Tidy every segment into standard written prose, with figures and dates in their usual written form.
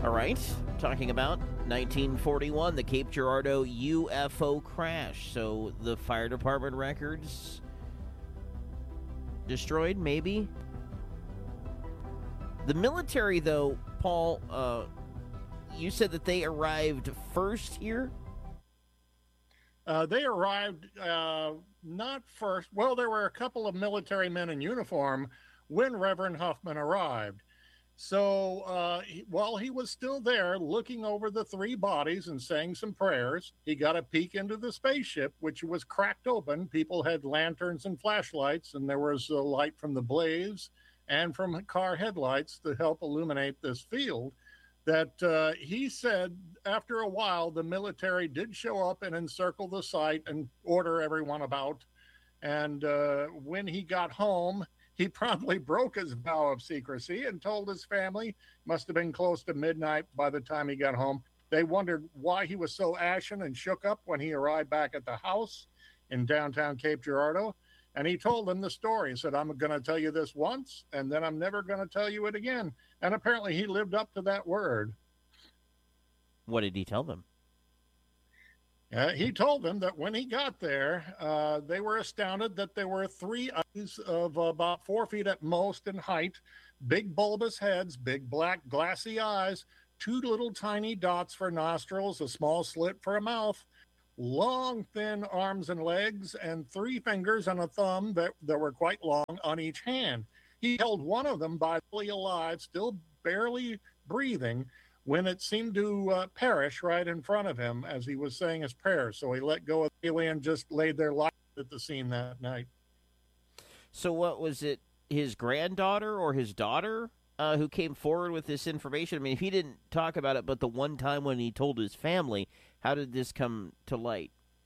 All right, talking about 1941, the Cape Girardeau UFO crash. So the fire department records destroyed, maybe? The military, though, Paul, you said that they arrived first here? They arrived not first. Well, there were a couple of military men in uniform when Reverend Huffman arrived. So while he was still there looking over the three bodies and saying some prayers, he got a peek into the spaceship, which was cracked open. People had lanterns and flashlights, and there was a light from the blaze and from car headlights to help illuminate this field. That he said after a while, the military did show up and encircle the site and order everyone about. And when he got home, he promptly broke his vow of secrecy and told his family, must have been close to midnight by the time he got home. They wondered why he was so ashen and shook up when he arrived back at the house in downtown Cape Girardeau. And he told them the story. He said, I'm going to tell you this once, and then I'm never going to tell you it again. And apparently he lived up to that word. What did he tell them? He told them that when he got there, they were astounded that there were three eyes of about 4 feet at most in height, big bulbous heads, big black glassy eyes, two little tiny dots for nostrils, a small slit for a mouth, long thin arms and legs, and 3 fingers and a thumb that were quite long on each hand. He held one of them barely alive, still barely breathing, when it seemed to perish right in front of him as he was saying his prayers. So he let go of the alien, just laid their life at the scene that night. So what was it, his granddaughter or his daughter who came forward with this information? I mean, if he didn't talk about it, but the one time when he told his family, how did this come to light?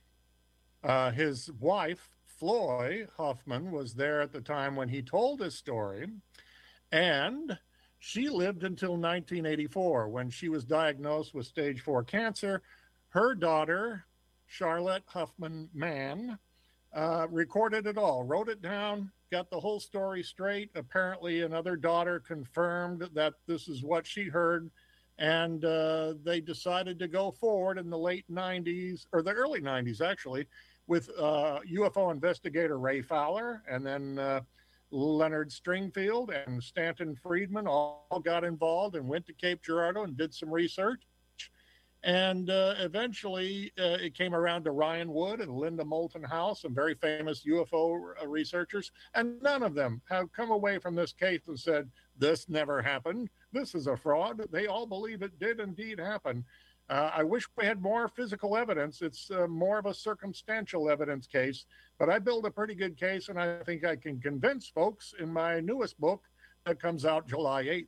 His wife, Floy Huffman, was there at the time when he told his story, and she lived until 1984 when she was diagnosed with stage 4 cancer. Her daughter, Charlotte Huffman Mann, recorded it all, wrote it down, got the whole story straight. Apparently, another daughter confirmed that this is what she heard, and they decided to go forward in the late 90s, or the early 90s, actually, with UFO investigator Ray Fowler, and then Leonard Stringfield and Stanton Friedman all got involved and went to Cape Girardeau and did some research. And eventually it came around to Ryan Wood and Linda Moulton House, some very famous UFO researchers. And none of them have come away from this case and said, this never happened. This is a fraud. They all believe it did indeed happen. I wish we had more physical evidence. It's more of a circumstantial evidence case, but I build a pretty good case, and I think I can convince folks in my newest book that comes out July 8th.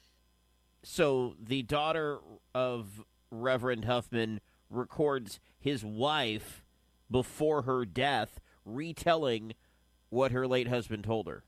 So the daughter of Reverend Huffman records his wife before her death retelling what her late husband told her.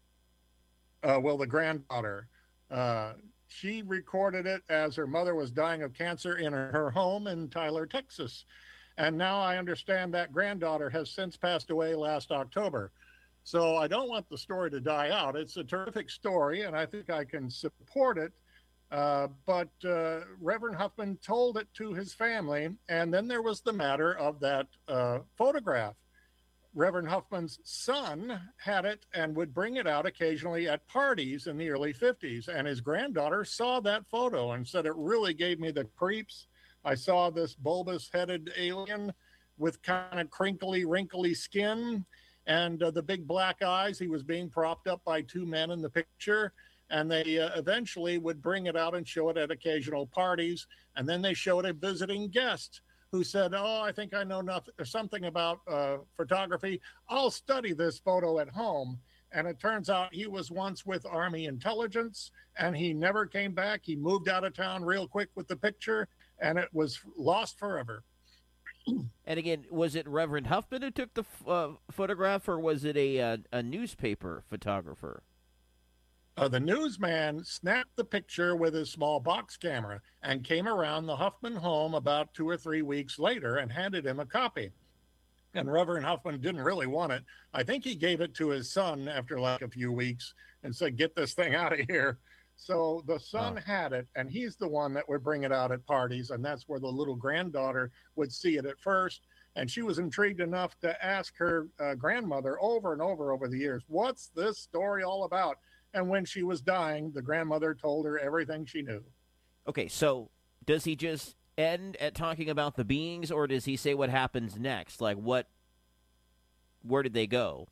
Well, the granddaughter, she recorded it as her mother was dying of cancer in her home in Tyler, Texas. And now I understand that granddaughter has since passed away last October. So I don't want the story to die out. It's a terrific story, and I think I can support it. But Reverend Huffman told it to his family, and then there was the matter of that photograph. Reverend Huffman's son had it and would bring it out occasionally at parties in the early 50s. And his granddaughter saw that photo and said, it really gave me the creeps. I saw this bulbous-headed alien with kind of crinkly, wrinkly skin and the big black eyes. He was being propped up by 2 men in the picture. And they eventually would bring it out and show it at occasional parties. And then they showed a visiting guest who said, oh, I think I know something about photography. I'll study this photo at home. And it turns out he was once with Army intelligence, and he never came back. He moved out of town real quick with the picture, and it was lost forever. And again, was it Reverend Huffman who took the photograph, or was it a newspaper photographer? The newsman snapped the picture with his small box camera and came around the Huffman home about 2 or 3 weeks later and handed him a copy. And Reverend Huffman didn't really want it. I think he gave it to his son after like a few weeks and said, get this thing out of here. So the son had it, and he's the one that would bring it out at parties, and that's where the little granddaughter would see it at first. And she was intrigued enough to ask her grandmother over and over the years, what's this story all about? And when she was dying, the grandmother told her everything she knew. Okay, so does he just end at talking about the beings, or does he say what happens next? Like, where did they go?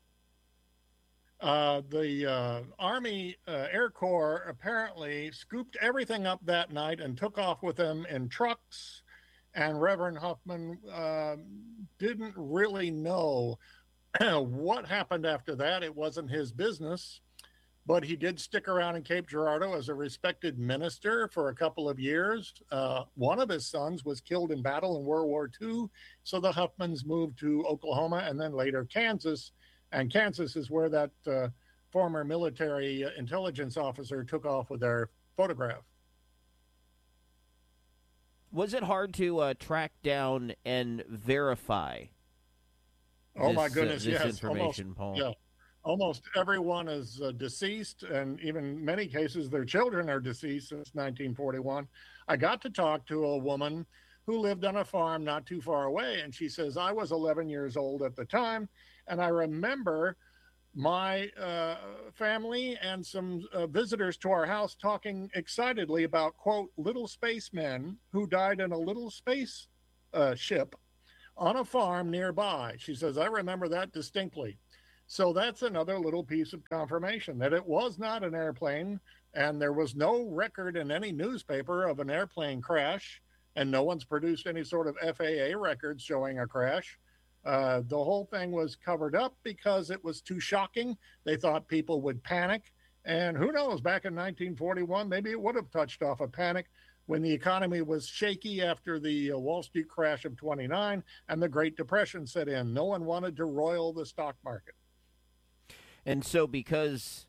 The Army Air Corps apparently scooped everything up that night and took off with them in trucks. And Reverend Huffman didn't really know what happened after that. It wasn't his business. But he did stick around in Cape Girardeau as a respected minister for a couple of years. One of his sons was killed in battle in World War II. So the Huffmans moved to Oklahoma and then later Kansas. And Kansas is where that former military intelligence officer took off with their photograph. Was it hard to track down and verify? My goodness, this yes. Information, Paul. Yeah. Almost everyone is deceased, and even many cases their children are deceased since 1941. I got to talk to a woman who lived on a farm not too far away, and she says, I was 11 years old at the time, and I remember my family and some visitors to our house talking excitedly about, quote, little spacemen who died in a little space ship on a farm nearby. She says, I remember that distinctly. So that's another little piece of confirmation that it was not an airplane, and there was no record in any newspaper of an airplane crash, and no one's produced any sort of FAA records showing a crash. The whole thing was covered up because it was too shocking. They thought people would panic. And who knows, back in 1941, maybe it would have touched off a panic when the economy was shaky after the Wall Street crash of 29 and the Great Depression set in. No one wanted to roil the stock market. And so because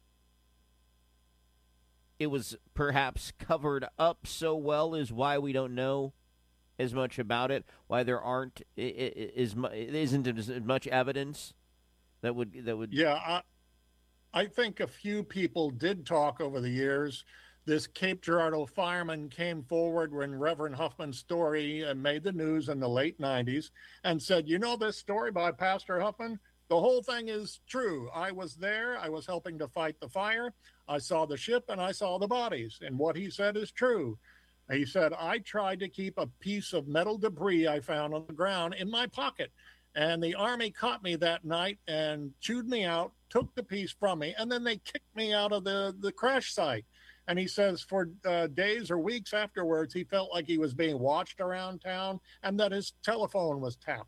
it was perhaps covered up so well is why we don't know as much about it, why there isn't as much evidence that would. Yeah, I think a few people did talk over the years. This Cape Girardeau fireman came forward when Reverend Huffman's story made the news in the late 90s and said, you know this story by Pastor Huffman? The whole thing is true. I was there. I was helping to fight the fire. I saw the ship and I saw the bodies. And what he said is true. He said, I tried to keep a piece of metal debris I found on the ground in my pocket. And the Army caught me that night and chewed me out, took the piece from me, and then they kicked me out of the crash site. And he says for days or weeks afterwards, he felt like he was being watched around town and that his telephone was tapped.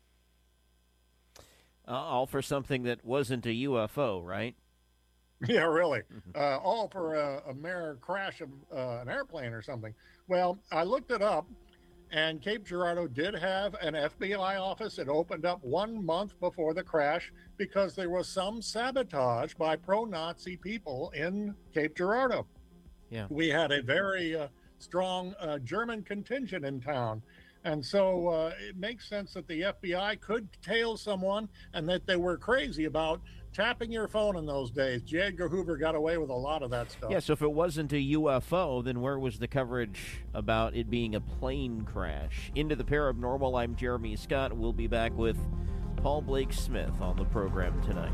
All for something that wasn't a UFO, right? Yeah, really. All for a mere crash of an airplane or something. Well, I looked it up, and Cape Girardeau did have an FBI office. It opened up 1 month before the crash because there was some sabotage by pro-Nazi people in Cape Girardeau. Yeah. We had a very strong German contingent in town. And so it makes sense that the FBI could tail someone and that they were crazy about tapping your phone in those days. J. Edgar Hoover got away with a lot of that stuff. Yeah, so if it wasn't a UFO, then where was the coverage about it being a plane crash? Into the Paranormal, I'm Jeremy Scott. We'll be back with Paul Blake Smith on the program tonight.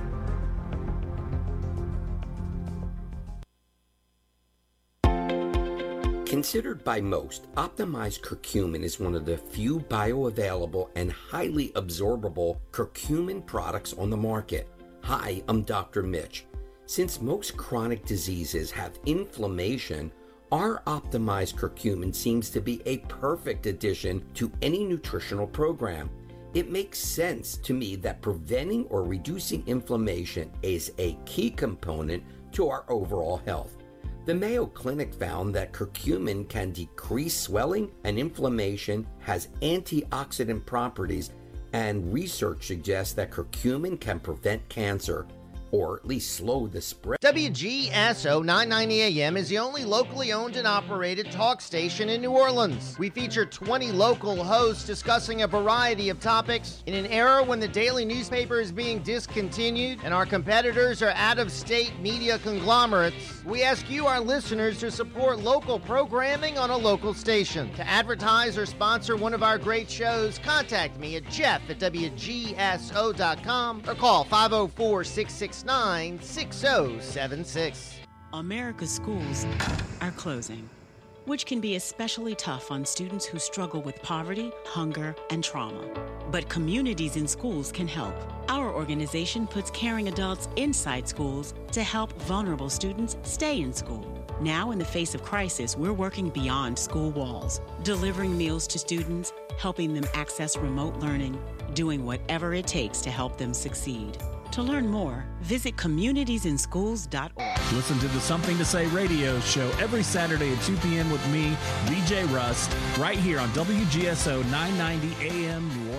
Considered by most, optimized curcumin is one of the few bioavailable and highly absorbable curcumin products on the market. Hi, I'm Dr. Mitch. Since most chronic diseases have inflammation, our optimized curcumin seems to be a perfect addition to any nutritional program. It makes sense to me that preventing or reducing inflammation is a key component to our overall health. The Mayo Clinic found that curcumin can decrease swelling and inflammation, has antioxidant properties, and research suggests that curcumin can prevent cancer. or at least slow the spread. WGSO 990 AM is the only locally owned and operated talk station in New Orleans. We feature 20 local hosts discussing a variety of topics. In an era when the daily newspaper is being discontinued and our competitors are out-of-state media conglomerates, we ask you, our listeners, to support local programming on a local station. To advertise or sponsor one of our great shows, contact me at jeff@wgso.com or call 504-669-6076. America's schools are closing, which can be especially tough on students who struggle with poverty, hunger, and trauma. But Communities in Schools can help. Our organization puts caring adults inside schools to help vulnerable students stay in school. Now, in the face of crisis, we're working beyond school walls, delivering meals to students, helping them access remote learning, doing whatever it takes to help them succeed. To learn more, visit communitiesInschools.org. Listen to the Something to Say radio show every Saturday at 2 p.m. with me, DJ Rust, right here on WGSO 990 AM New Orleans.